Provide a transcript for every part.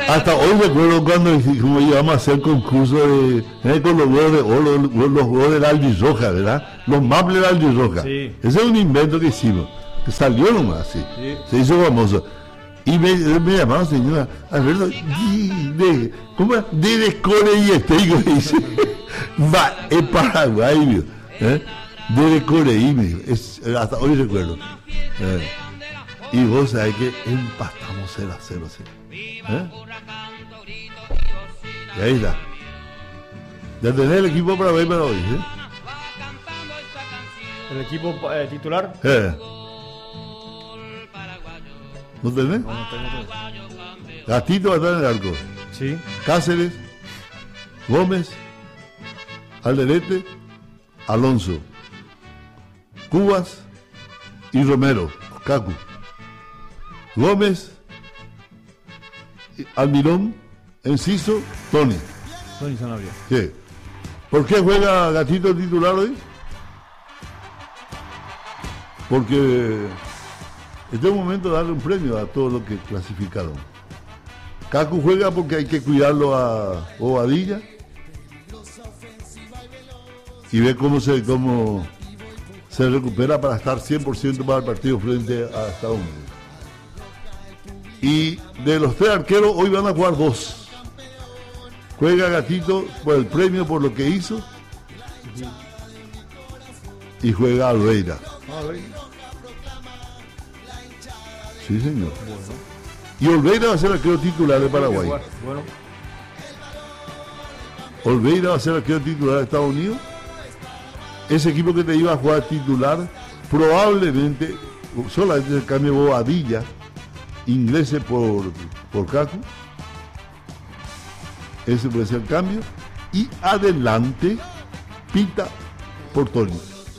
Hasta hoy recuerdo cuando dijimos íbamos a hacer concurso con los huevos de oro, los huevos de la albirroja, ¿verdad? Los maples de la albirroja. Sí. Ese es un invento que hicimos, que salió nomás, sí. Se hizo famoso. Y me llamaron señora, Alberto, ¿cómo es? De core y esteigo, dice. Va, es Paraguay, mío. De core y me dijo. Hasta hoy recuerdo. Y vos sabés que empatamos 0-0. Y ahí está. Ya tenés el equipo para ver para hoy, ¿El equipo titular? ¿No tenés? No tengo. Gastito va a estar en el arco. Sí. Cáceres, Gómez, Alderete, Alonso, Cubas y Romero, Cacu. Gómez, Almirón, Enciso, Tony. Tony Sanabria. Sí. ¿Por qué juega Gatito titular hoy? Porque este es el momento de darle un premio a todos los que clasificaron. Cacu juega porque hay que cuidarlo a Bobadilla y ve cómo se recupera para estar 100% para el partido frente a Estados Unidos. Y de los 3 arqueros, hoy van a jugar 2. Juega Gatito por el premio por lo que hizo y juega Alveira. Sí, señor. Y Olveira va a ser el arquero titular de Paraguay. Bueno. Olveira va a ser el arquero titular de Estados Unidos. Ese equipo que te iba a jugar titular, probablemente solamente se cambie Bobadilla, ingrese por Cacu. Ese puede ser el cambio. Y adelante, Pita por Tony.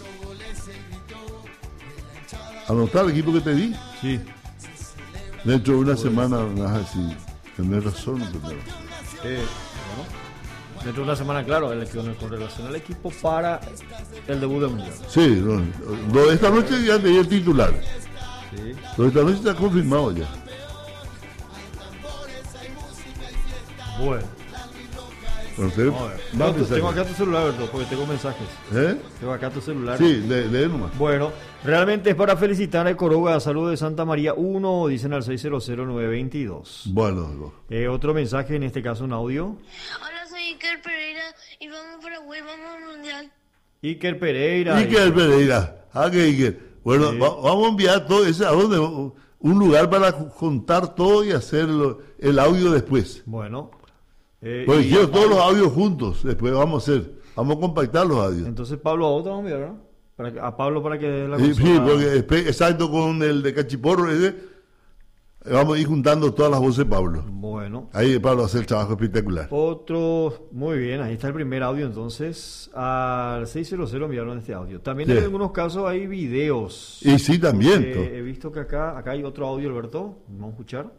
¿Anotar el equipo que te di? Sí. Dentro de una semana vas a decir, ¿tenés razón o no tenés razón? Bueno, dentro de una semana, claro, con relación al equipo para el debut del Mundial. Sí, esta noche ya tenía el titular. Sí. Esta noche está confirmado ya. Bueno. Tengo acá tu celular, Alberto, porque tengo mensajes. Tengo acá tu celular. Sí, lee nomás. Bueno, realmente es para felicitar a Coroga, Salud de Santa María 1, dicen al 600-922. Bueno. Otro mensaje, en este caso un audio. Hola, soy Iker Pereira y vamos a Paraguay, vamos al Mundial. Iker Pereira. Iker. Bueno, sí. Vamos a enviar todo eso a donde un lugar para juntar todo y hacer el audio después. Bueno. Pues quiero todos los audios juntos, después vamos a compactar los audios. Entonces Pablo, a vos te vamos a enviar, ¿no? A Pablo para que dé la consola. Sí, porque exacto, con el de Cachiporro vamos a ir juntando todas las voces de Pablo. Bueno. Ahí Pablo hace el trabajo espectacular. Muy bien, ahí está el primer audio, entonces al 600 enviaron este audio. También en algunos casos hay videos. Y sí, también. He visto que acá hay otro audio, Alberto, vamos a escuchar.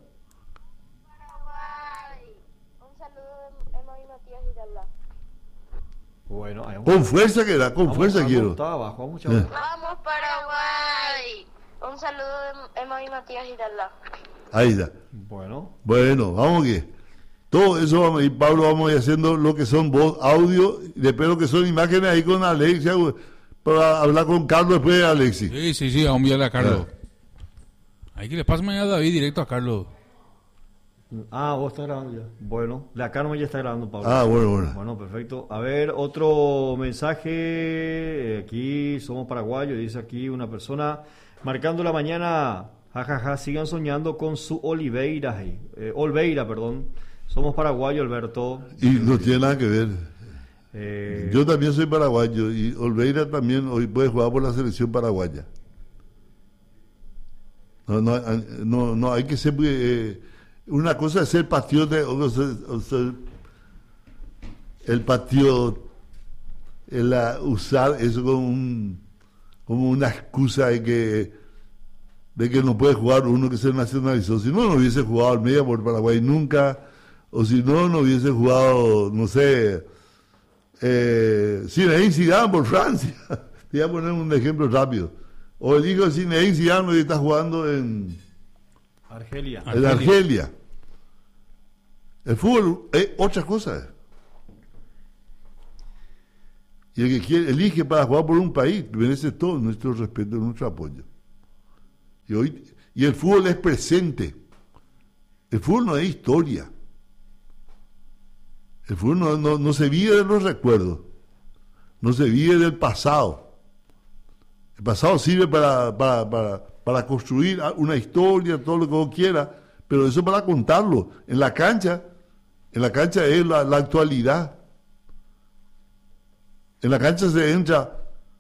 Bueno, con fuerza quiero. Vamos Paraguay. Un saludo de Emma y Matías Giralda. Ahí está. Bueno, vamos que todo eso vamos a ir, Pablo, vamos a ir haciendo lo que son voz, audio, después lo que son imágenes ahí con Alexia, para hablar con Carlos después de Alexis. Sí, vamos a enviarle a Carlos. Ahí que le pasa mañana a David directo a Carlos. Vos estás grabando ya. Bueno, la Carmen ya está grabando, Pablo. Bueno. Bueno, perfecto. A ver, otro mensaje. Aquí somos paraguayos, dice aquí una persona. Marcando la mañana, jajaja, sigan soñando con su Olveira, perdón. Somos paraguayos, Alberto. Y no tiene nada que ver. Yo también soy paraguayo y Olveira también hoy puede jugar por la selección paraguaya. No hay que ser... una cosa es ser patriota, el patriota, usar eso como una excusa de que no puede jugar uno que se nacionalizó. Si no hubiese jugado al media por Paraguay nunca, o si no hubiese jugado, no sé, Zinedine Zidane por Francia. Te voy a poner un ejemplo rápido. O el hijo de Zinedine Zidane hoy está jugando en Argelia. El fútbol es otra cosa. Y el que elige para jugar por un país merece todo nuestro respeto y nuestro apoyo. Y el fútbol es presente. El fútbol no es historia. El fútbol no se vive de los recuerdos. No se vive del pasado. El pasado sirve para construir una historia, todo lo que uno quiera, pero eso para contarlo. En la cancha es la actualidad. En la cancha se entra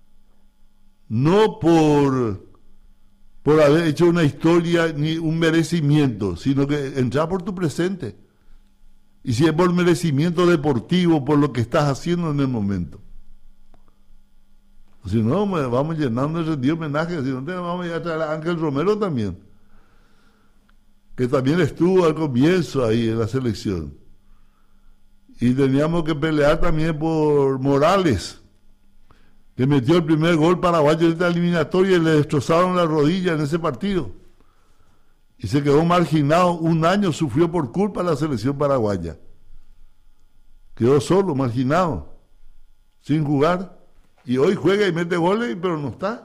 no por haber hecho una historia ni un merecimiento, sino que entra por tu presente. Y si es por merecimiento deportivo, por lo que estás haciendo en el momento. Si no, vamos llenando el rendido homenaje, si no, vamos a traer a Ángel Romero también, que también estuvo al comienzo ahí en la selección. Y teníamos que pelear también por Morales, que metió el primer gol paraguayo en esta eliminatoria y le destrozaron la rodilla en ese partido. Y se quedó marginado, un año sufrió por culpa de la selección paraguaya. Quedó solo, marginado, sin jugar. Y hoy juega y mete goles, pero no está.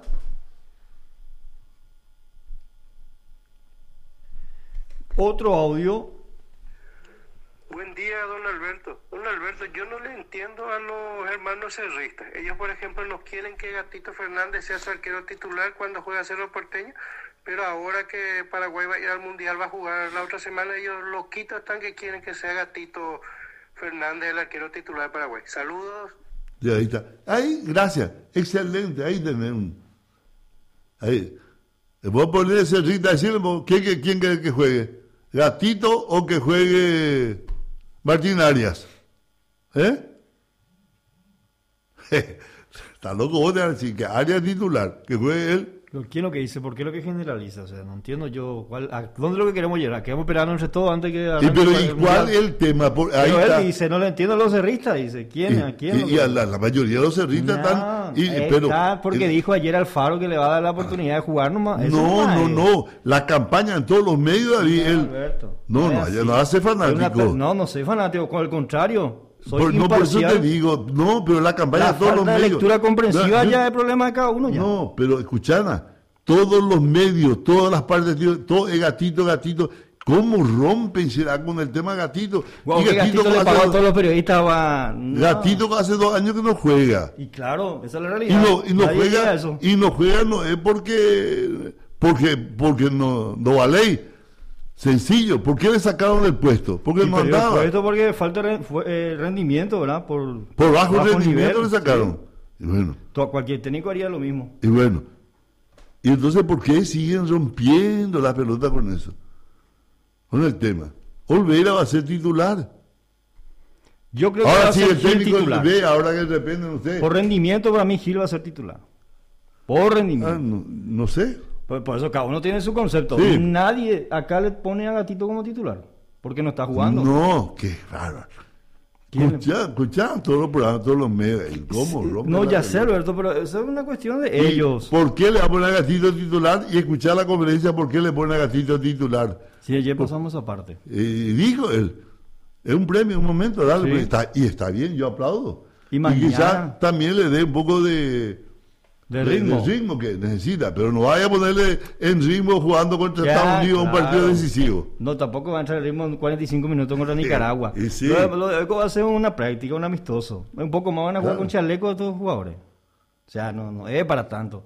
Otro audio. Buen día, don Alberto. Don Alberto, yo no le entiendo a los hermanos cerristas. Ellos, por ejemplo, no quieren que Gatito Fernández sea su arquero titular cuando juega Cerro Porteño, pero ahora que Paraguay va a ir al Mundial, va a jugar la otra semana, ellos loquitos están que quieren que sea Gatito Fernández el arquero titular de Paraguay. Saludos. Ya, ahí está. Ahí, gracias. Excelente. Ahí tenemos. Ahí. Le voy a poner ese Rita a decirle quién quiere que juegue. ¿Gatito o que juegue Martín Arias? Está loco vos de decir que Arias titular, que juegue él. ¿Quién lo que dice? ¿Por qué lo que generaliza? O sea, no entiendo yo. ¿Dónde es lo que queremos llegar? Queremos esperar entre todos antes que... ¿Y cuál es el tema? Ahí pero está. Él dice, no le entiendo a los cerristas. Dice, ¿quién? ¿A quién? Y a la mayoría de los cerristas están... pero porque dijo ayer Alfaro que le va a dar la oportunidad de jugar nomás. No. La campaña en todos los medios, Alberto, no hace fanático. No soy fanático. Con el contrario. Soy por eso te digo, pero la campaña de todos los medios. La falta de lectura comprensiva ya es problema de cada uno ya. No, pero escuchana, todos los medios, todas las partes, todo es gatito. ¿Cómo rompen será con el tema gatito? Wow, y gatito le pagó a todos los periodistas. Gatito hace 2 años que no juega. Y claro, esa es la realidad. Y no juega no es porque no vale. Sencillo, ¿por qué le sacaron del puesto? Porque no andaba. El puesto porque falta rendimiento, ¿verdad? Por bajo rendimiento le sacaron. Sí. Y bueno. Cualquier técnico haría lo mismo. Y bueno. Y entonces, ¿por qué siguen rompiendo la pelota con eso? Con el tema. Olvera va a ser titular. Yo creo que ahora va a sí, ser el técnico titular. Ve, ahora que dependen ustedes. Por rendimiento, para mí Gil va a ser titular. Por rendimiento. No sé. Por eso cada uno tiene su concepto. Sí. Nadie acá le pone a Gatito como titular. Porque no está jugando. No, qué bárbaro. Escuchaban todos los programas, todos los medios. ¿Cómo? No, ya sé, Alberto, pero eso es una cuestión de ellos. ¿Por qué le va a poner a Gatito titular? Y escuchar la conferencia, ¿por qué le pone a Gatito titular? Sí, ayer pasamos aparte. Dijo él. Es un premio, un momento, dale. Sí. Y está bien, yo aplaudo. Y quizás también le dé un poco de ritmo que necesita, pero no vaya a ponerle en ritmo jugando contra Estados Unidos un partido decisivo. No, tampoco va a entrar en ritmo en 45 minutos contra Nicaragua. Sí. Lo de hoy va a ser una práctica, un amistoso. Un poco más van a jugar con chaleco de todos los jugadores. O sea, no es para tanto.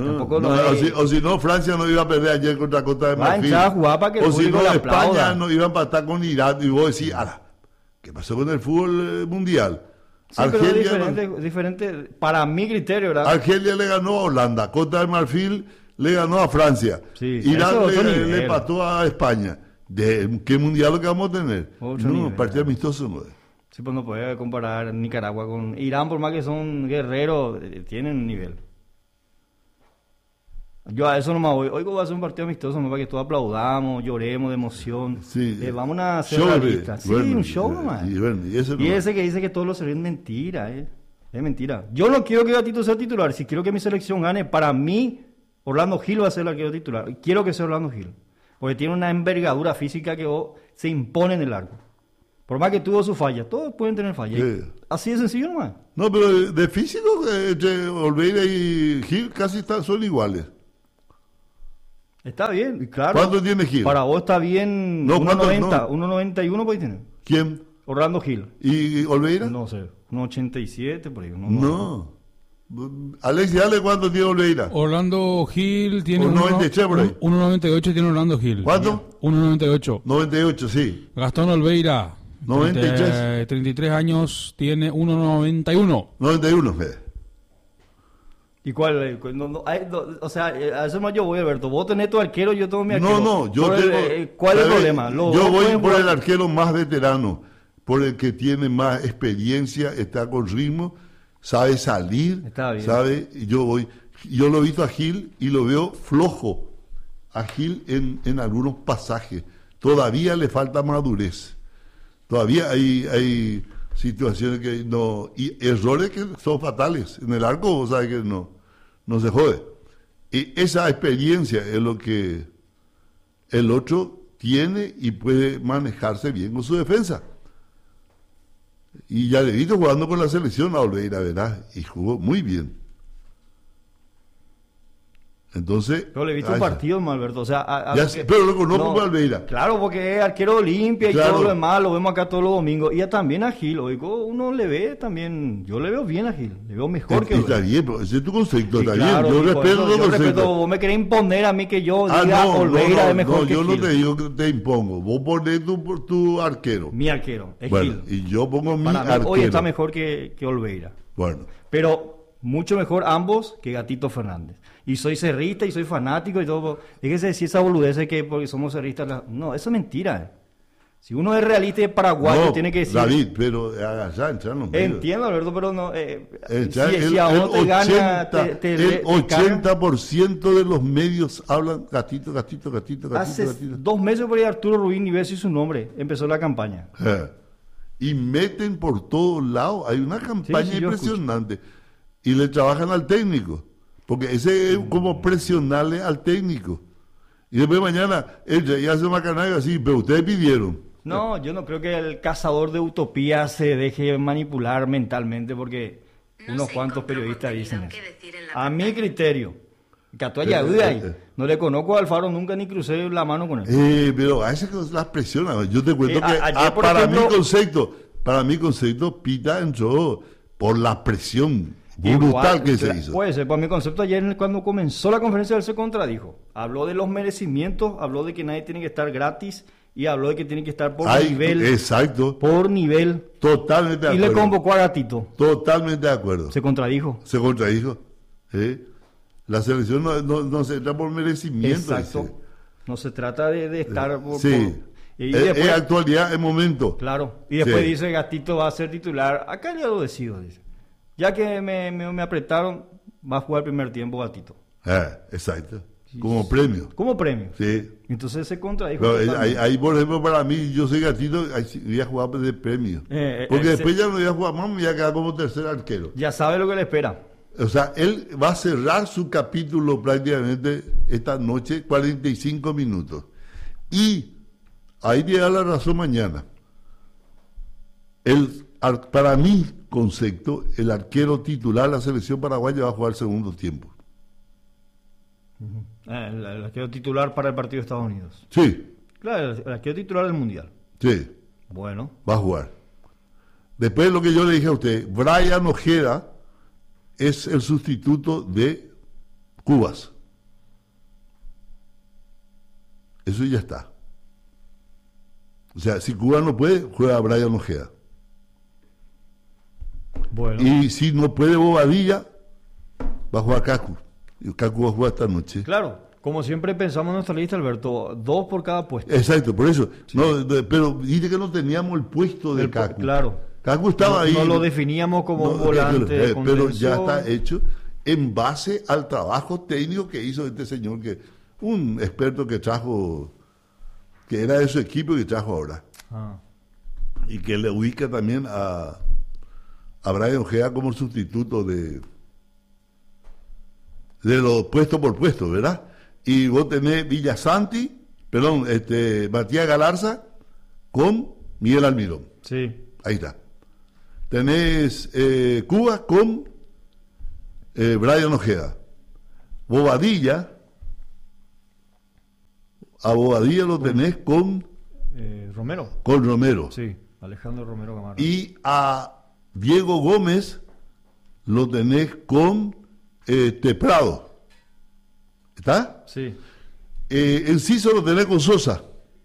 O si no, Francia no iba a perder ayer contra Costa de Marfil. Va a jugar para que o si no, España aplauda. no iba a empatar con Irán. Y vos decís, ¿qué pasó con el fútbol mundial? Sí, Argelia, pero diferente, para mi criterio, ¿verdad? Argelia le ganó a Holanda, Costa de Marfil le ganó a Francia, sí, Irán le empató a España. ¿Qué mundial lo que vamos a tener? Partido amistoso no es. Sí, pues no puede comparar Nicaragua con Irán, por más que son guerreros, tienen nivel. Yo a eso no me voy. Hoy va a ser un partido amistoso, no para que todos aplaudamos, lloremos de emoción. Sí. Vamos a hacer la lista. Sí, un show nomás. Y ese que dice que todos los servicios es mentira, Es mentira. Yo no quiero que Gatito sea titular. Si quiero que mi selección gane, para mí, Orlando Gil va a ser el arquero titular. Quiero que sea Orlando Gil. Porque tiene una envergadura física que se impone en el arco. Por más que tuvo su falla, todos pueden tener falla. Sí. Así de sencillo nomás. No, pero de físico, entre Olveira y Gil casi son iguales. Está bien, y claro. ¿Cuánto tiene Gil? Para vos está bien No, ¿cuánto? 1.90, 1.91 puede tener. ¿Quién? Orlando Gil. ¿Y Olveira? No sé, 1.87 por ahí. No. Alex, dale cuánto tiene Olveira. Orlando Gil tiene 1.93 por ahí. 1.98 tiene Orlando Gil. ¿Cuánto? 1.98. 98, sí. Gastón Olveira, 93. 33 años, tiene 1.91. 91, ¿Y cuál? O sea, a eso más yo voy, Alberto. Vos tenés tu arquero, yo tengo mi arquero. No, yo Por tengo... ¿Cuál es el ¿sabes? problema? Yo voy por el arquero más veterano, por el que tiene más experiencia, está con ritmo, sabe salir, Está bien. sabe... Yo lo he visto a Gil y lo veo flojo a Gil en algunos pasajes. Todavía le falta madurez. Todavía hay situaciones que no... Y errores que son fatales. En el arco, vos sabes que no se jode. Y esa experiencia es lo que el otro tiene y puede manejarse bien con su defensa. Y ya le he visto jugando con la selección a Olveira, ¿verdad? Y jugó muy bien. Entonces... Yo le he visto un partido, Alberto. O sea, pero lo conozco como Olveira. Claro, porque es arquero de Olimpia y Claro. todo lo demás, lo vemos acá todos los domingos. Y también a Gil, oigo, uno le ve también, yo le veo bien a Gil, le veo mejor que Está Olveira. bien, pero ese es tu concepto, Sí, está claro, bien. Yo y por respeto eso tu yo concepto. respeto, vos me querés imponer a mí que yo diga Olveira es mejor que yo Gil. no te digo que te impongo. Vos ponés tu arquero. Mi arquero, es Bueno, Gil. y yo pongo mi Para mí arquero. hoy está mejor que Olveira. Bueno, Pero mucho mejor ambos que Gatito Fernández. Y soy cerrista y soy fanático y todo. Déjese decir esa boludez de que porque somos cerristas. No, eso es mentira. Si uno es realista y paraguayo, no, tiene que decir. David, pero ya entran los medios. Entiendo, Alberto, pero no. El si a vos te gana. el 80% de los medios hablan gatito. Hace 2 meses por ahí Arturo Rubín y Bessi su nombre. Empezó la campaña. Y meten por todos lados. Hay una campaña Sí, yo impresionante. Y le trabajan al técnico. Porque ese es como presionarle al técnico. Y después mañana, ella y hace una canalla así, pero ustedes pidieron. No, yo no creo que el cazador de utopía se deje manipular mentalmente porque unos cuantos periodistas dicen eso. A mi criterio, Catuaya no le conozco a Alfaro nunca ni crucé la mano con él. Pero a esas cosas las presionan. Yo te cuento que ayer, por para ejemplo, mi concepto, Pita entró por la presión brutal Igual, que se hizo. Puede ser, por mi concepto ayer cuando comenzó la conferencia él se contradijo. Habló de los merecimientos, habló de que nadie tiene que estar gratis y habló de que tiene que estar por nivel. Exacto. Por nivel. Totalmente de Y acuerdo. le convocó a Gatito. Totalmente de acuerdo. Se contradijo. Se contradijo. La selección no se entra por merecimiento. Exacto. Dice. No se trata de estar por... Sí. Y es después, actualidad, es momento. claro. Y después Sí. dice Gatito va a ser titular. Acá ya lo decido, dice. Ya que me apretaron, va a jugar el primer tiempo Gatito. Exacto. Como premio. Como premio. Sí. Entonces se contradijo. Pero totalmente. ahí, por ejemplo, para mí, yo soy Gatito, ahí sí voy a jugar de premio. Porque después ya no voy a jugar más, me voy a quedar como tercer arquero. Ya sabe lo que le espera. O sea, él va a cerrar su capítulo prácticamente esta noche, 45 minutos. Y ahí te da la razón mañana. Para mi concepto, el arquero titular de la selección paraguaya va a jugar el segundo tiempo. El arquero titular para el partido de Estados Unidos. Sí, Claro, el arquero titular del Mundial. sí, Bueno. va a jugar. Después de lo que yo le dije a usted, Brian Ojeda es el sustituto de Cubas. Eso ya está. O sea, si Cubas no puede, juega Brian Ojeda. Bueno. Y si no puede Bobadilla, va a jugar Cacu. Y Cacu va a jugar esta noche. Claro, como siempre pensamos en nuestra lista, Alberto, 2 por cada puesto. Exacto, por eso. No, pero dice que no teníamos el puesto de Cacu. Claro. Cacu estaba ahí. No lo definíamos como un volante de pero ya contención. está hecho en base al trabajo técnico que hizo este señor, que un experto que trajo, que era de su equipo y que trajo ahora. Ah. Y que le ubica también a Brian Ojeda como sustituto de los puesto por puesto, ¿verdad? Y vos tenés Matías Galarza con Miguel Almirón. Sí. Ahí está. Tenés Cuba con Brian Ojeda. Bobadilla. A Bobadilla lo tenés con Romero. Romero. Sí, Alejandro Romero Gamarra. Y a Diego Gómez lo tenés con Teprado. ¿Está? Sí. Enciso lo tenés con Sosa.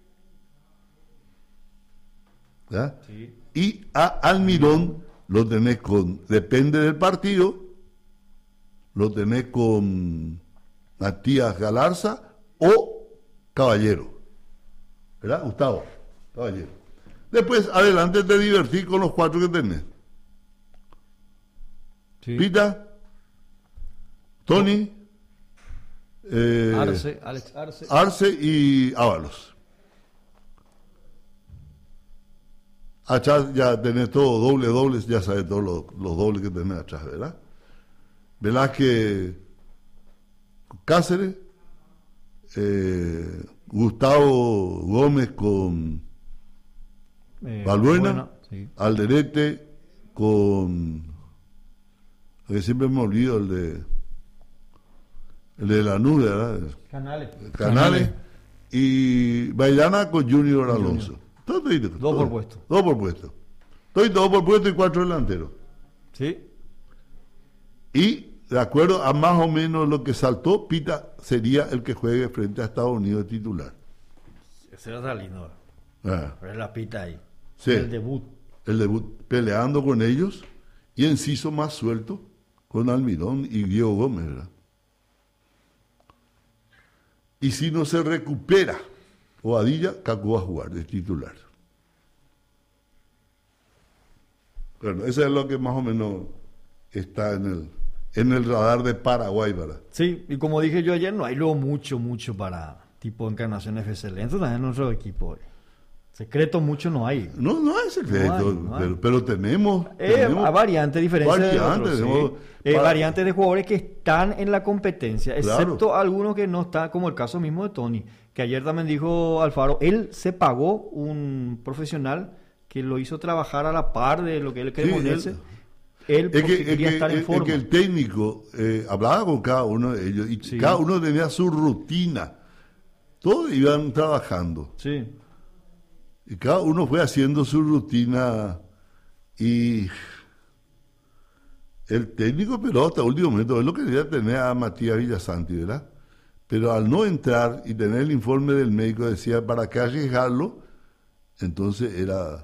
¿Ya? Sí. Y a Almirón lo tenés con, depende del partido, lo tenés con Matías Galarza o Caballero. ¿Verdad, Gustavo? Caballero. Después, adelante, te divertí con los 4 que tenés. Sí. Pita, Tony, Alex Arce. Arce y Ábalos. Atrás ya tenés todo, dobles, ya sabes todos los dobles que tenés atrás, ¿verdad? Velázquez, Cáceres, Gustavo Gómez con Balbuena, sí. Alderete con, que siempre me olvido, el de Lanús, ¿verdad? Canales, y Bailana con Junior Alonso. Dos por puesto. Dos por puesto. Dos por puesto y 4 delanteros. Sí. Y de acuerdo a más o menos lo que saltó, Pita sería el que juegue frente a Estados Unidos titular. Ese era lindo. Ah, Pero es la Pita ahí. sí. El debut. El debut peleando con ellos y Enciso más suelto con Almirón y Diego Gómez, ¿verdad? Y si no se recupera Bobadilla, Caco va a jugar de titular. Bueno, eso es lo que más o menos está en el radar de Paraguay, ¿verdad? Sí, y como dije yo ayer, no hay luego mucho para tipo Encarnación FC. Entonces también nuestro equipo. Secreto mucho no hay. No hay secreto, No hay. pero tenemos A variantes diferentes de variantes, otros, sí. Variantes de jugadores que están en la competencia, Claro. excepto algunos que no están, como el caso mismo de Tony, que ayer también dijo Alfaro, él se pagó un profesional que lo hizo trabajar a la par de lo que él quería ponerse. Él porque quería estar en forma. Es que el técnico hablaba con cada uno de ellos y Sí. cada uno tenía su rutina. Todos iban trabajando. Sí, Y cada uno fue haciendo su rutina y el técnico, pero hasta el último momento, él lo quería tener a Matías Villasanti, ¿verdad? Pero al no entrar y tener el informe del médico, decía, ¿para qué arriesgarlo? Entonces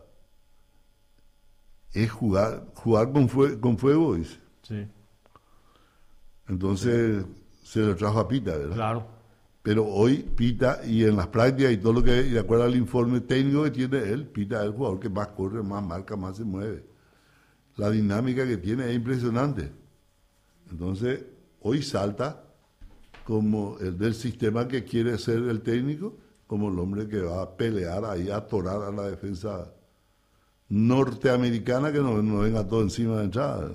es jugar con fuego, dice. sí, Entonces se lo trajo a Pita, ¿verdad? claro. Pero hoy Pita, y en las prácticas y todo lo que, y de acuerdo al informe técnico que tiene él, Pita es el jugador que más corre, más marca, más se mueve. La dinámica que tiene es impresionante. Entonces, hoy salta como el del sistema que quiere ser el técnico, como el hombre que va a pelear ahí, a atorar a la defensa norteamericana, que no venga todo encima de entrada.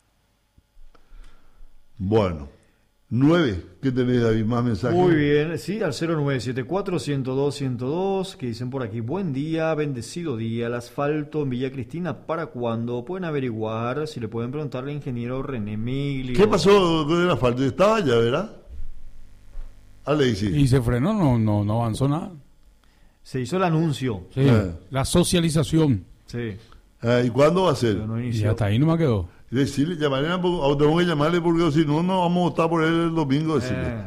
Bueno. 9, ¿qué tenés, David? ¿Más mensajes? Muy bien, sí, al 0974-102-102, que dicen por aquí, buen día, bendecido día, el asfalto en Villa Cristina, ¿para cuándo? Pueden averiguar, si le pueden preguntar al ingeniero René Miglio. ¿Qué pasó con el asfalto? Estaba allá, ¿verdad? Sí. Y se frenó, no avanzó nada. Se hizo el anuncio, Sí, la socialización. sí, ¿Y cuándo va a ser? pero no Y inició. hasta ahí no me quedó. Decirle, llamarle, tenemos que llamarle porque si no, no vamos a votar por él el domingo. Decirle.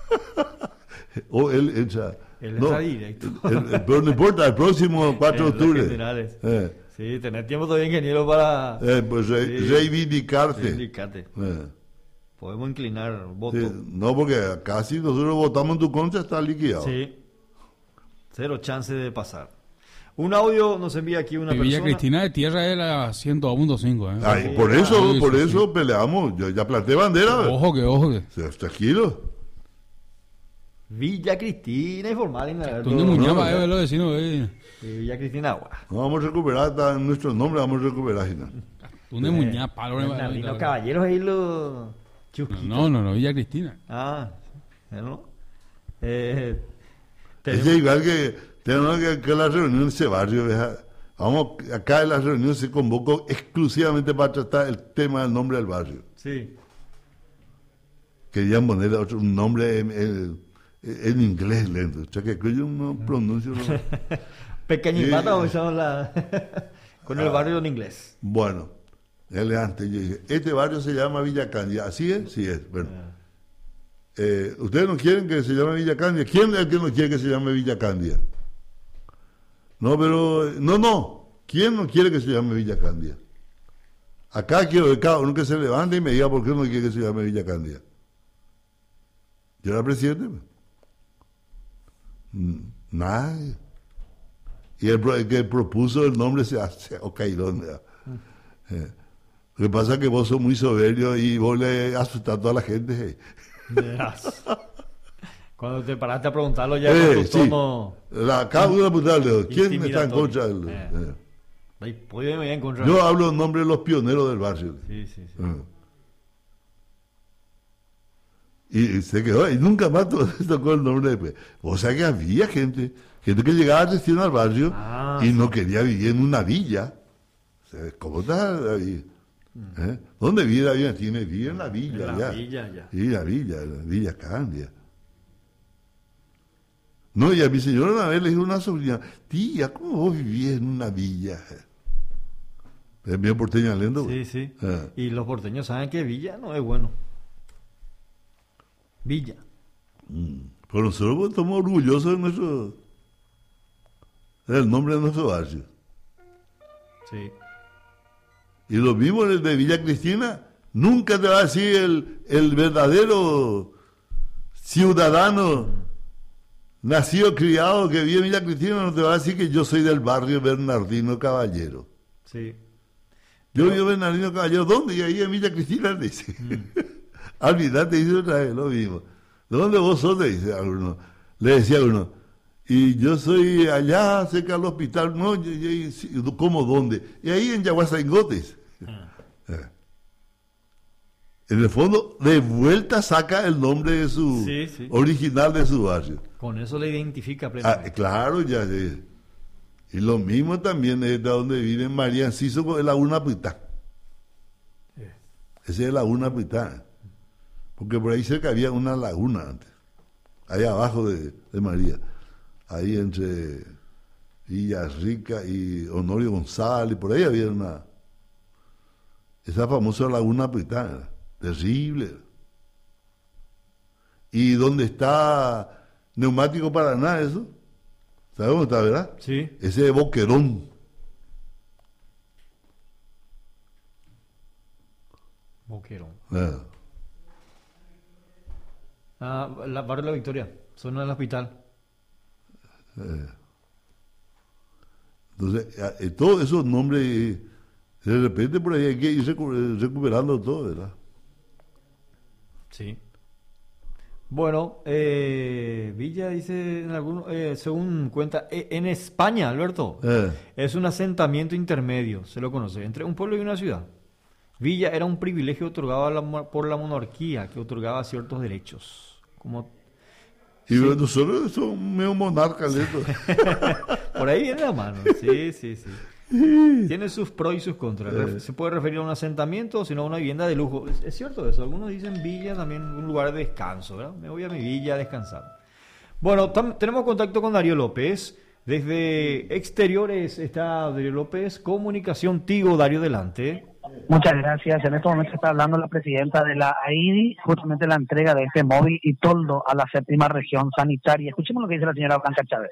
O él echa. Él no, está directo. pero no importa, el próximo 4 de Los octubre. generales. Eh, Sí, tener tiempo todavía, ingeniero, para pues Sí. reivindicarte. reivindicarte. Eh, Podemos inclinar voto. sí, no, porque casi nosotros votamos en tu contra, está liquidado. Sí. Cero chance de pasar. Un audio nos envía aquí una Y Villa persona. Cristina de Tierra es la 102.5. Ay, por eso, Sí, por sí, eso sí. peleamos. Yo ya planté bandera. Ojo que. Tranquilo. Villa Cristina, informal. ¿Dónde muñaba los vecinos? Villa Cristina, agua. No vamos a recuperar hasta nuestro nombre, vamos a recuperar. Gina. ¿Dónde muñaba? Palo. Bernardino Caballeros ahí los chusquitos. No, Villa Cristina. Ah, ¿no? Es igual que tenemos que la reunión de ese barrio, Vamos, acá en la reunión se convocó exclusivamente para tratar el tema del nombre del barrio. Sí. Querían ponerle un nombre en inglés lento. O sea que yo no pronuncio. No. Pequeñita o son la con el barrio en inglés. Bueno, antes yo dije, este barrio se llama Villa Candia. ¿Así es? Sí es. Bueno. ¿Ustedes no quieren que se llame Villa Candia? ¿Quién es el que no quiere que se llame Villa Candia? No, pero... No. ¿Quién no quiere que se llame Villa Candia? Acá quiero que cada uno que se levante y me diga por qué no quiere que se llame Villa Candia. ¿Yo era presidente? Nadie. Y el que propuso el nombre se hace Ocairón. Lo que pasa es que vos sos muy soberbio y vos le asustás a toda la gente. Cuando te paraste a preguntarlo ya con tu tono... Cada uno preguntarle, ¿quién está en contra de él? Yo hablo en nombre de los pioneros del barrio. Sí. Y se quedó, y nunca más tocó el nombre después. O sea que había gente que llegaba recién al barrio y no quería vivir en una villa. O sea, ¿cómo está David? ¿Dónde vive David? Vive en la villa. En la villa, ya. Sí, la Villa Candia. No, y a mi señora una vez le dijo a una sobrina, tía, ¿cómo vos vivís en una villa? Es bien porteño lento. Sí. Y los porteños saben que villa no es bueno. Villa. Pero nosotros estamos orgullosos del nombre de nuestro barrio. Sí. Y lo mismo el de Villa Cristina, nunca te va a decir el verdadero ciudadano nacido, criado, que vive en Villa Cristina, no te va a decir que yo soy del barrio Bernardino Caballero. Sí. Yo vivo en Bernardino Caballero, ¿dónde? Y ahí en Villa Cristina, dice. Olvídate, dice otra vez, lo mismo. ¿De dónde vos sos? Le dice a uno. Le decía a uno. Y yo soy allá, cerca del hospital. No, ¿cómo dónde? Y ahí en Yaguasaingotes. En el fondo, de vuelta saca el nombre de su original de su barrio. Con eso le identifica plenamente. Claro, ya. Y lo mismo también es de donde vive María Enciso con la Laguna Pitá. Ese es la Laguna Pitá. Porque por ahí cerca había una laguna antes. Ahí abajo de María. Ahí entre Villarrica y Honorio González, por ahí había esa famosa Laguna Pitá. Terrible. Y donde está Neumático Paraná, eso. ¿Sabes dónde está, verdad? Sí. Ese es Boquerón. La barrio de la Victoria, zona del hospital. Entonces, todos esos nombres, de repente por ahí hay que ir recuperando todo, ¿verdad? Sí. Bueno, Villa dice, según cuenta, en España, Alberto, es un asentamiento intermedio, se lo conoce, entre un pueblo y una ciudad. Villa era un privilegio otorgado por la monarquía, que otorgaba ciertos derechos. Y nosotros somos medio monarcas, Por ahí viene la mano, sí. Tiene sus pros y sus contras. Se puede referir a un asentamiento o sino a una vivienda de lujo. Es cierto eso. Algunos dicen villa también un lugar de descanso, ¿verdad? Me voy a mi villa a descansar. Bueno, tenemos contacto con Darío López. Desde Exteriores está Darío López. Comunicación Tigo, Darío, delante. Muchas gracias. En este momento está hablando la presidenta de la AIDI, justamente la entrega de este móvil y toldo a la 7ª región sanitaria. Escuchemos lo que dice la señora Blanca Chávez.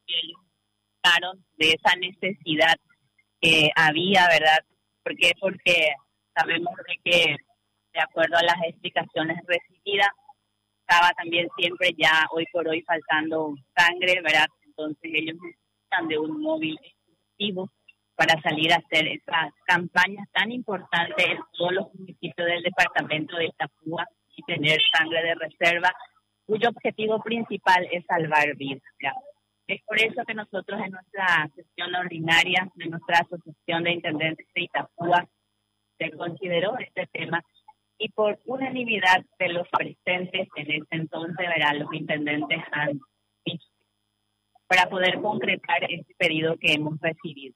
De esa necesidad que había, ¿verdad? ¿Por qué? Porque sabemos de que, de acuerdo a las explicaciones recibidas, estaba también siempre ya hoy por hoy faltando sangre, ¿verdad? Entonces ellos necesitan de un móvil exclusivo para salir a hacer esas campañas tan importantes en todos los municipios del departamento de Itapúa y tener sangre de reserva, cuyo objetivo principal es salvar vidas, ¿verdad? Es por eso que nosotros en nuestra sesión ordinaria de nuestra Asociación de Intendentes de Itapúa se consideró este tema y por unanimidad de los presentes en ese entonces, verán, los intendentes han dicho para poder concretar este pedido que hemos recibido.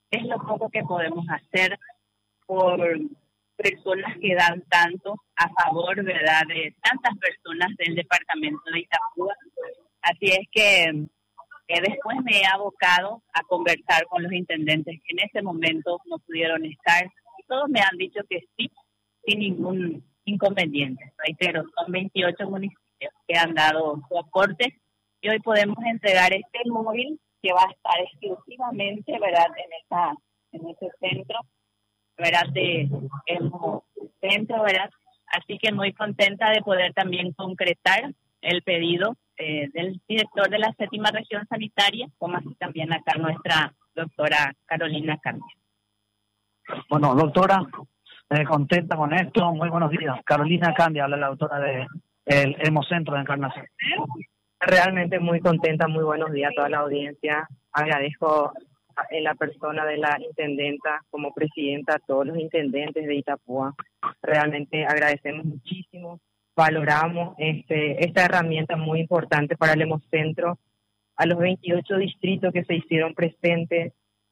es lo poco que podemos hacer por personas que dan tanto a favor, ¿verdad?, de tantas personas del departamento de Itapúa. Así es que después me he abocado a conversar con los intendentes que en ese momento no pudieron estar, y todos me han dicho que sí, sin ningún inconveniente. Reitero, son 28 municipios que han dado su aporte, y hoy podemos entregar este móvil que va a estar exclusivamente, ¿verdad?, en ese centro, ¿verdad?, centro, ¿verdad? Así que muy contenta de poder también concretar el pedido del director de la 7ª región sanitaria, como así también acá nuestra doctora Carolina Candia. Bueno, doctora, contenta con esto. Muy buenos días. Carolina Candia, habla la doctora del Hemocentro de Encarnación. Realmente muy contenta, muy buenos días a toda la audiencia. Agradezco en la persona de la intendenta como presidenta a todos los intendentes de Itapúa. Realmente agradecemos muchísimo, valoramos esta herramienta muy importante para el Hemocentro, a los 28 distritos que se hicieron presentes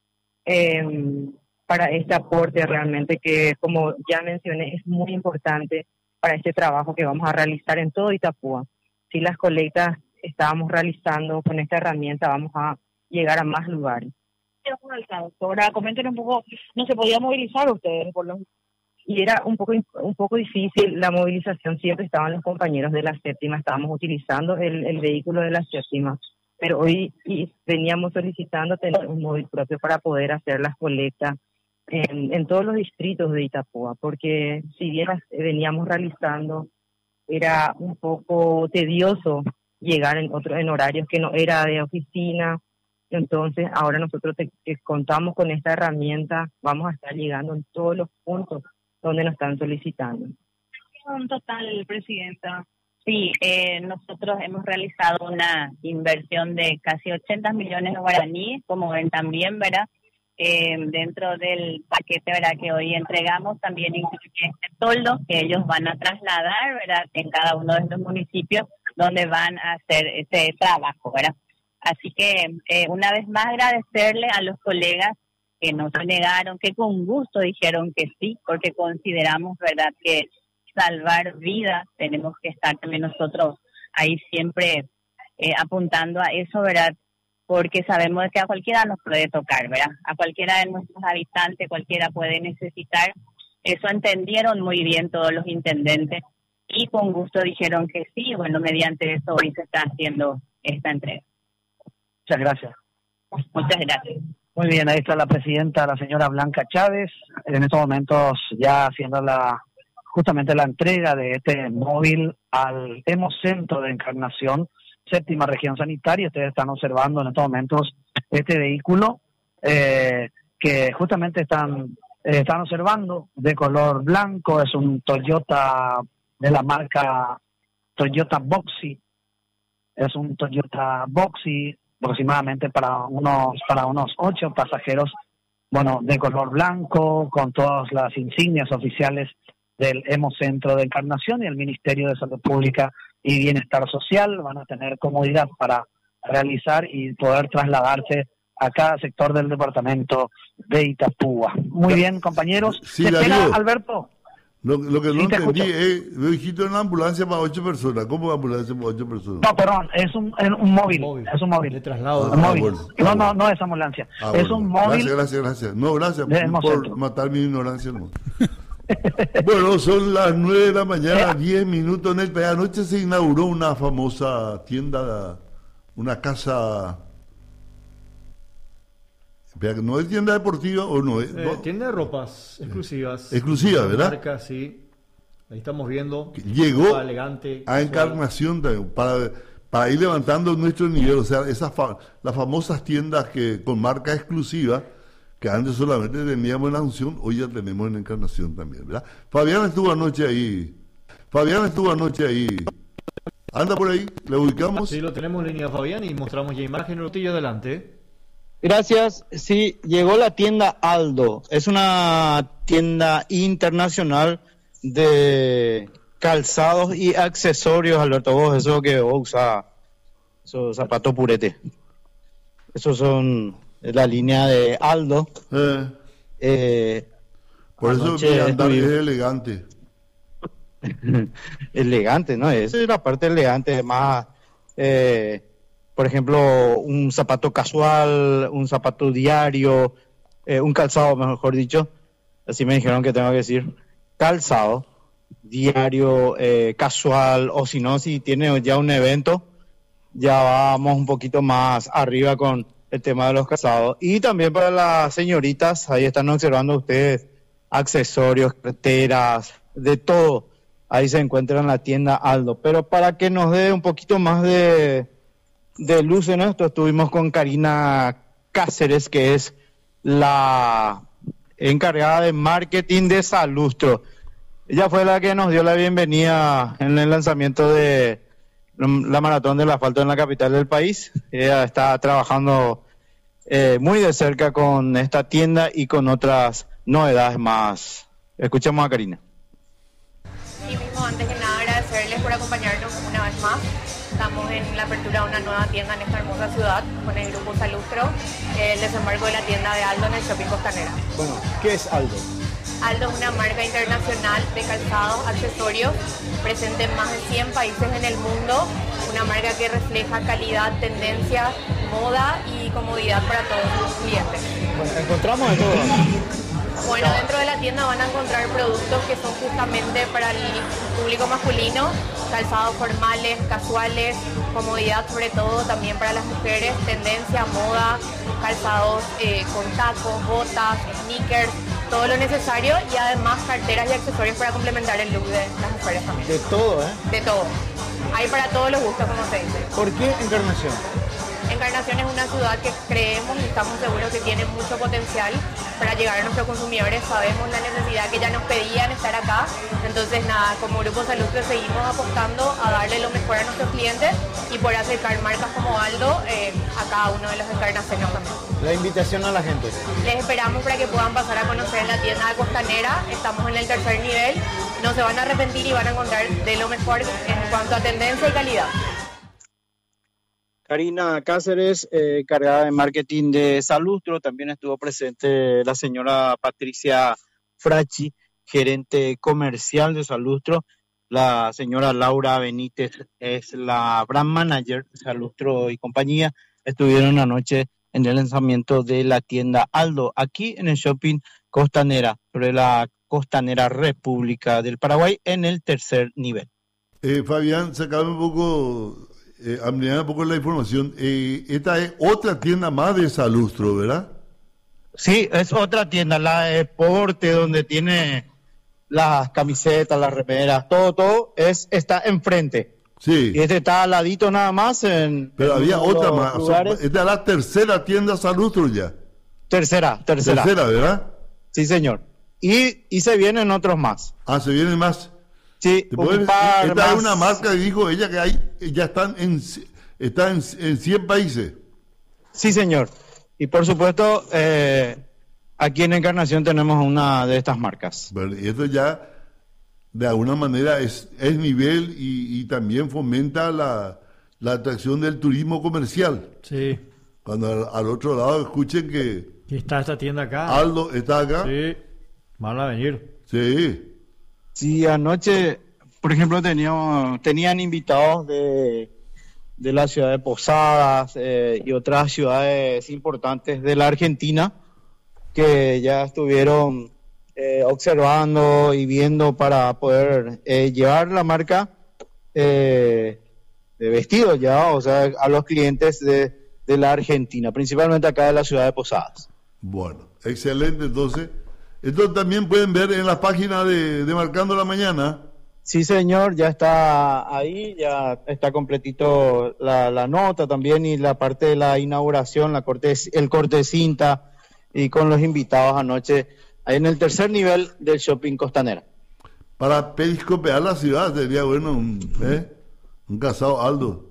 para este aporte realmente que, como ya mencioné, es muy importante para este trabajo que vamos a realizar en todo Itapúa. Si las colectas estábamos realizando con esta herramienta, vamos a llegar a más lugares. Doctora, comenten un poco, ¿no se podía movilizar ustedes por los...? Y era un poco difícil la movilización, siempre estaban los compañeros de la 7ª, estábamos utilizando el vehículo de la 7ª, pero hoy veníamos solicitando tener un móvil propio para poder hacer las colectas en todos los distritos de Itapúa, porque si bien las veníamos realizando, era un poco tedioso llegar en horarios que no era de oficina. Entonces ahora nosotros que contamos con esta herramienta, vamos a estar llegando en todos los puntos donde nos están solicitando. Un total, presidenta. Sí, nosotros hemos realizado una inversión de casi 80 millones de guaraníes, como ven también, ¿verdad? Dentro del paquete, ¿verdad?, que hoy entregamos, también incluye este toldo que ellos van a trasladar, ¿verdad?, en cada uno de estos municipios donde van a hacer ese trabajo, ¿verdad? Así que una vez más agradecerle a los colegas que no se negaron, que con gusto dijeron que sí, porque consideramos, ¿verdad?, que salvar vidas tenemos que estar también nosotros ahí siempre apuntando a eso, ¿verdad?, porque sabemos que a cualquiera nos puede tocar, ¿verdad? A cualquiera de nuestros habitantes, cualquiera puede necesitar. Eso entendieron muy bien todos los intendentes y con gusto dijeron que sí. Bueno, mediante eso hoy se está haciendo esta entrega. Muchas gracias. Muchas gracias. Muy bien, ahí está la presidenta, la señora Blanca Chávez, en estos momentos ya haciendo justamente la entrega de este móvil al Hemocentro de Encarnación, 7ª región sanitaria. Ustedes están observando en estos momentos este vehículo que justamente están observando de color blanco. Es un Toyota de la marca Toyota Boxy. Es un Toyota Boxy aproximadamente para unos 8 pasajeros, bueno, de color blanco, con todas las insignias oficiales del Hemocentro de Encarnación y el Ministerio de Salud Pública y Bienestar Social. Van a tener comodidad para realizar y poder trasladarse a cada sector del departamento de Itapúa. Muy bien, compañeros. Sí, ¿Se espera, Darío, Alberto? Lo que no Sí, te entendí escucho. es, me dijiste una ambulancia para 8 personas. ¿Cómo ambulancia para 8 personas? No, perdón, es un móvil. Es un móvil. De traslado. Un móvil. bueno. No es ambulancia. Ah, Es bueno. un móvil. Gracias. No, gracias de por Hemocentro. matar mi ignorancia, hermano. Bueno, son las 9 de la mañana, 10 minutos en el país. Anoche se inauguró una famosa tienda, una casa. ¿No es tienda deportiva o no? ¿No? Tienda de ropas exclusivas. Exclusiva, ¿verdad? Marca, sí. Ahí estamos viendo. Llegó ropa elegante, a Encarnación también, para ir levantando nuestro nivel. O sea, las famosas tiendas que con marca exclusiva, que antes solamente teníamos en la Asunción, hoy ya tenemos en Encarnación también, ¿verdad? Fabián estuvo anoche ahí. Anda por ahí, le ubicamos. Sí, lo tenemos en línea, Fabián, y mostramos ya imagen. Rotillo, adelante. Gracias. Sí, llegó la tienda Aldo. Es una tienda internacional de calzados y accesorios, Alberto. Vos, eso que vos usás, esos zapatos purete. Esos son la línea de Aldo. Por eso anoche mi andar es estuvimos- elegante. Elegante, ¿no? Esa es la parte elegante, más, por ejemplo, un zapato casual, un zapato diario, un calzado, mejor dicho, así me dijeron que tengo que decir, calzado, diario, casual, o si no, si tiene ya un evento, ya vamos un poquito más arriba con el tema de los calzados. Y también para las señoritas, ahí están observando ustedes, accesorios, carteras, de todo. Ahí se encuentra en la tienda Aldo. Pero para que nos dé un poquito más de luz en esto, estuvimos con Karina Cáceres, que es la encargada de marketing de Salustro. Ella fue la que nos dio la bienvenida en el lanzamiento de la maratón del asfalto en la capital del país. Ella está trabajando muy de cerca con esta tienda y con otras novedades más. Escuchemos a Karina. Y mismo, antes que nada, agradecerles por acompañarnos una vez más. Estamos en la apertura de una nueva tienda en esta hermosa ciudad con el Grupo Salustro, el desembarco de la tienda de Aldo en el Shopping Costanera. Bueno, ¿qué es Aldo? Aldo es una marca internacional de calzados, accesorios, presente en más de 100 países en el mundo, una marca que refleja calidad, tendencia, moda y comodidad para todos sus clientes. Bueno, encontramos de todo. Bueno, dentro de la tienda van a encontrar productos que son justamente para el público masculino, calzados formales, casuales, comodidad sobre todo también para las mujeres, tendencia, moda, calzados con tacos, botas, sneakers, todo lo necesario y además carteras y accesorios para complementar el look de las mujeres también. De todo, ¿eh? De todo. Hay para todos los gustos, como se dice. ¿Por qué Encarnación? Encarnación es una ciudad que creemos y estamos seguros que tiene mucho potencial para llegar a nuestros consumidores. Sabemos la necesidad que ya nos pedían estar acá. Entonces, nada, como Grupo Salustro seguimos apostando a darle lo mejor a nuestros clientes y por acercar marcas como Aldo a cada uno de los encarnaciones también. La invitación a la gente. Les esperamos para que puedan pasar a conocer la tienda de Costanera. Estamos en el 3er nivel. No se van a arrepentir y van a encontrar de lo mejor en cuanto a tendencia y calidad. Karina Cáceres, cargada de marketing de Salustro. También estuvo presente la señora Patricia Fracci, gerente comercial de Salustro. La señora Laura Benítez es la brand manager de Salustro y compañía. Estuvieron anoche en el lanzamiento de la tienda Aldo, aquí en el Shopping Costanera, sobre la Costanera República del Paraguay, en el 3er nivel. Fabián, sacame un poco, ampliar un poco la información. Esta es otra tienda más de Salustro, ¿verdad? Sí, es otra tienda, la de deporte, donde tiene las camisetas, las remeras, todo está enfrente. Sí. Y este está al ladito nada más. Pero había otra más. O sea, lugares. esta es la tercera tienda Salustro ya. Tercera, ¿Verdad? Sí, señor. Y se vienen otros más. Ah, se vienen más. Sí, un Esta par es más. una marca que dijo ella que hay, ya están en 100 países. Sí, señor. Y por supuesto, aquí en Encarnación tenemos una de estas marcas. Bueno, y esto ya, de alguna manera, es nivel y también fomenta la atracción del turismo comercial. Sí. Cuando al otro lado escuchen que Y está esta tienda acá. Aldo está acá. Sí. Van a venir. Sí. Sí, anoche, por ejemplo, tenían invitados de la ciudad de Posadas y otras ciudades importantes de la Argentina que ya estuvieron observando y viendo para poder llevar la marca de vestidos ya, o sea, a los clientes de la Argentina, principalmente acá de la ciudad de Posadas. Bueno, excelente. Entonces, esto también pueden ver en la página de Marcando la Mañana. Sí, señor, ya está ahí, ya está completito la nota también y la parte de la inauguración, el corte de cinta y con los invitados anoche ahí en el 3er nivel del Shopping Costanera. Para periscopear la ciudad sería bueno un casado Aldo.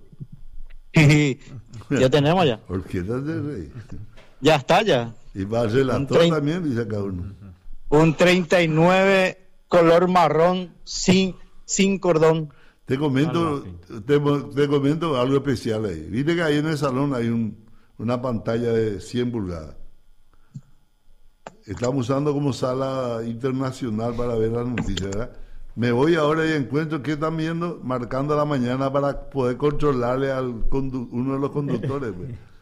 Y ya tenemos ya. Orquestas de Rey. Ya está ya. Y para relator también dice cada uno. Un 39 color marrón sin cordón. Te comento algo especial ahí. Viste que ahí en el salón hay un una pantalla de 100 pulgadas. Estamos usando como sala internacional para ver las noticias, ¿verdad? Me voy ahora y encuentro que están viendo, marcando a la mañana para poder controlarle al uno de los conductores. Pues.